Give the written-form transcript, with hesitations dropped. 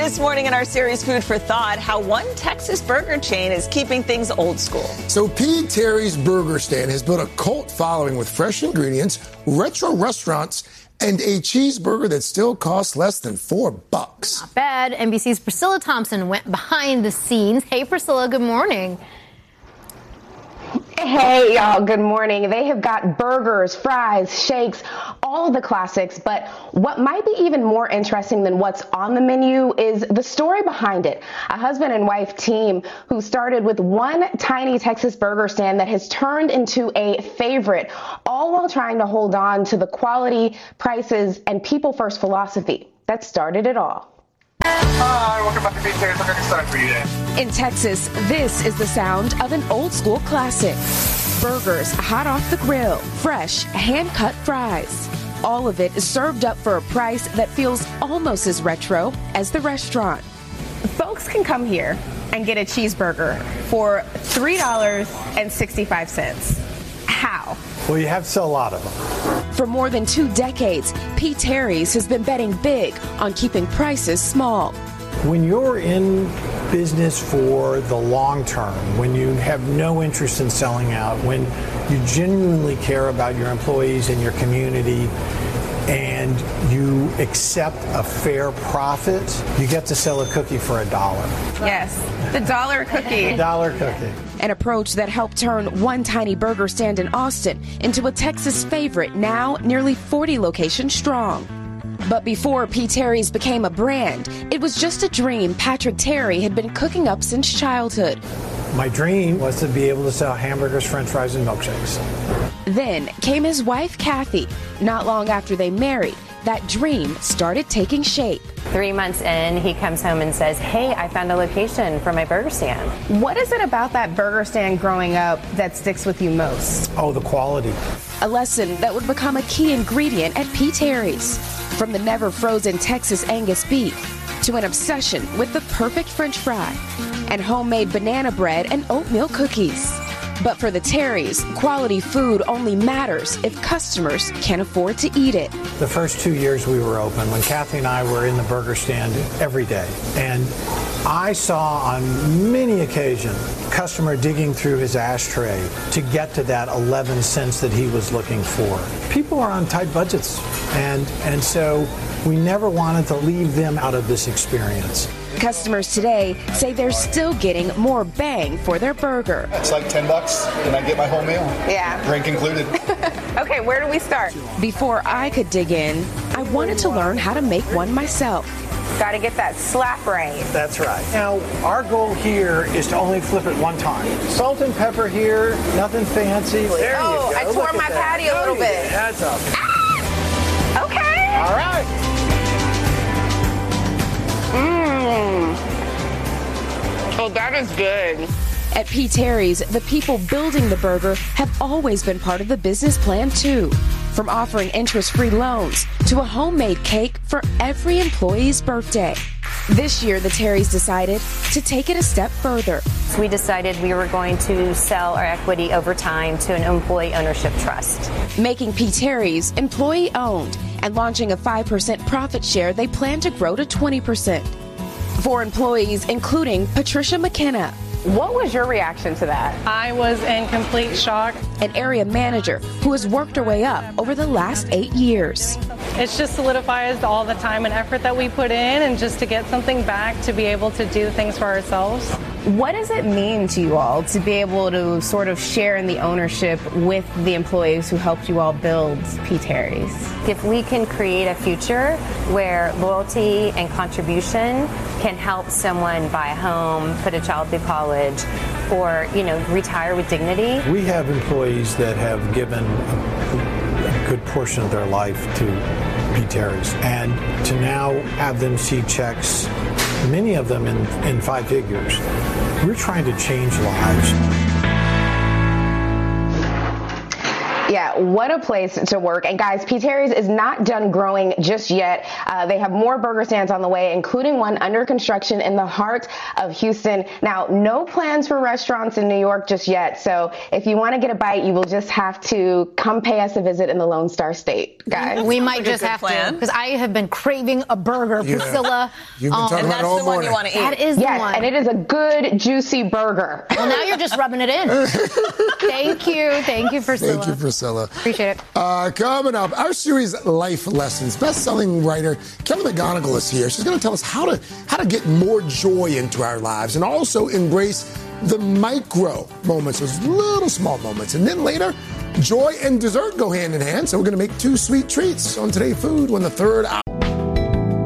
this morning in our series Food for Thought, how one Texas burger chain is keeping things old school. So P. Terry's Burger Stand has built a cult following with fresh ingredients, retro restaurants, and a cheeseburger that still costs less than $4. Not bad. NBC's Priscilla Thompson went behind the scenes. Hey, Priscilla, good morning. Hey, y'all, good morning. They have got burgers, fries, shakes, all of the classics. But what might be even more interesting than what's on the menu is the story behind it. A husband and wife team who started with one tiny Texas burger stand that has turned into a favorite, all while trying to hold on to the quality, prices, and people-first philosophy that started it all. Hi, welcome back to P. Terry's. What can I start for you today? In Texas, this is the sound of an old-school classic. Burgers hot off the grill, fresh, hand-cut fries. All of it is served up for a price that feels almost as retro as the restaurant. Folks can come here and get a cheeseburger for $3.65. How? Well, you have to sell a lot of them. For more than 2 decades, P. Terry's has been betting big on keeping prices small. When you're in business for the long term, when you have no interest in selling out, when you genuinely care about your employees and your community, and you accept a fair profit, you get to sell a cookie for $1. Yes, the dollar cookie. Dollar cookie. An approach that helped turn one tiny burger stand in Austin into a Texas favorite, now nearly 40 locations strong. But before P. Terry's became a brand, it was just a dream Patrick Terry had been cooking up since childhood. My dream was to be able to sell hamburgers, french fries, and milkshakes. Then came his wife, Kathy. Not long after they married, that dream started taking shape. 3 months in, he comes home and says, hey, I found a location for my burger stand. What is it about that burger stand growing up that sticks with you most? Oh, the quality. A lesson that would become a key ingredient at P. Terry's. From the never-frozen Texas Angus beef to an obsession with the perfect French fry and homemade banana bread and oatmeal cookies. But for the Terry's, quality food only matters if customers can afford to eat it. The first 2 years we were open, when Kathy and I were in the burger stand every day, and I saw on many occasions customer digging through his ashtray to get to that 11 cents that he was looking for. People are on tight budgets, and so we never wanted to leave them out of this experience. Customers today say they're still getting more bang for their burger. It's like $10 and I get my whole meal. Yeah. Drink included. Okay, where do we start? Before I could dig in, I wanted to learn how to make one myself. Got to get that slap right. That's right. Now, our goal here is to only flip it one time. Salt and pepper here, nothing fancy. There you go. I tore my patty a little bit. That's up. Ah! Okay. All right. Oh, that is good. At P. Terry's, the people building the burger have always been part of the business plan, too. From offering interest-free loans to a homemade cake for every employee's birthday. This year, the Terry's decided to take it a step further. We decided we were going to sell our equity over time to an employee ownership trust. Making P. Terry's employee-owned and launching a 5% profit share they plan to grow to 20%. For employees, including Patricia McKenna. What was your reaction to that? I was in complete shock. An area manager who has worked her way up over the last 8 years. It just solidifies all the time and effort that we put in, and just to get something back to be able to do things for ourselves. What does it mean to you all to be able to sort of share in the ownership with the employees who helped you all build P. Terry's? If we can create a future where loyalty and contribution can help someone buy a home, put a child through college, or, retire with dignity. We have employees that have given a good portion of their life to P. Terry's, and to now have them see checks, many of them in 5 figures. We're trying to change lives. Yeah, what a place to work. And guys, P. Terry's is not done growing just yet. They have more burger stands on the way, including one under construction in the heart of Houston. Now, no plans for restaurants in New York just yet. So if you want to get a bite, you will just have to come pay us a visit in the Lone Star State, guys. We might just have to, because I have been craving a burger, Priscilla. You've been talking about it all morning. And that's the one you want to eat. That is the one. And it is a good, juicy burger. Well, now you're just rubbing it in. Thank you, Priscilla. Thank you, Priscilla. Appreciate it. Coming up, our series Life Lessons. Best-selling writer Kelly McGonigal is here. She's going to tell us how to get more joy into our lives and also embrace the micro moments, those little small moments. And then later, joy and dessert go hand in hand. So we're going to make two sweet treats on Today Food when the third hour.